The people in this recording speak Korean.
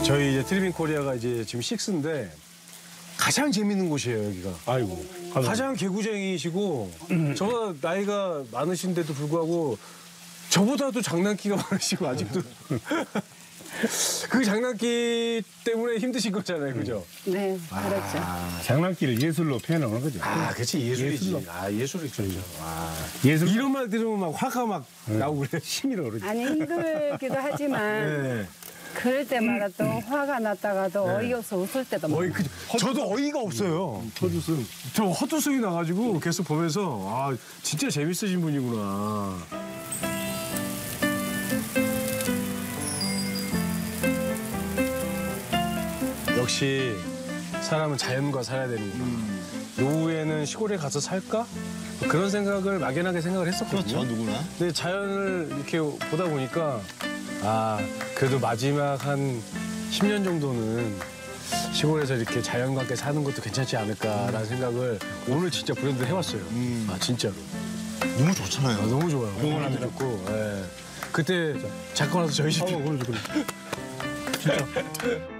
저희 이제 트리빙 코리아가 이제 지금 6인데 가장 재밌는 곳이에요, 여기가. 아이고. 가장 개구쟁이시고 저보다 나이가 많으신데도 불구하고 저보다도 장난기가 많으시고 아직도 그 장난기 때문에 힘드신 거잖아요, 그죠? 네, 그렇죠. 장난기를 예술로 표현하는 거죠. 아, 그렇지, 예술이지. 예술로. 아, 예술이죠. 예술. 이런 말 들으면 막 화가 막 나오고 그래. 힘이 나오죠. 아니, 힘들기도 하지만 네. 그럴 때마다 또 화가 났다가도 어이없어 웃을 때도 많아요. 저도 어이가 없어요. 헛웃음. 저 헛웃음이 나가지고 계속 보면서 아, 진짜 재밌으신 분이구나. 역시 사람은 자연과 살아야 되는구나. 노후에는 시골에 가서 살까? 그런 생각을 막연하게 생각을 했었거든요. 그렇죠, 누구나. 근데 자연을 이렇게 보다 보니까 아, 그래도 마지막 한 10년 정도는 시골에서 이렇게 자연과 함께 사는 것도 괜찮지 않을까라는 생각을 오늘 진짜 브랜드 해왔어요. 아, 진짜로. 너무 아, 좋잖아요. 너무 좋아요. 공원도 좋고. 예. 그때 잠깐 와서 저희 집. 그래. 진짜.